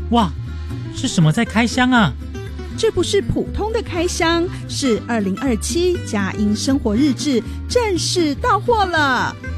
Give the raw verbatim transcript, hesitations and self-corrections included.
哇，是什么在开箱啊？ 这不是普通的开箱，是二零二七佳音生活日志正式到货了。